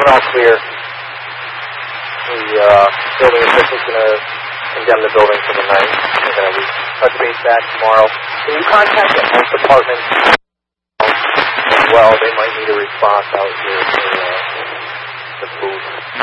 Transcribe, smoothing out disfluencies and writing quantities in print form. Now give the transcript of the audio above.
have it all clear. The building official's going to condemn the building for the night. We're going to touch base back tomorrow. Can you contact the health department as well? They might need a response out here for the booth.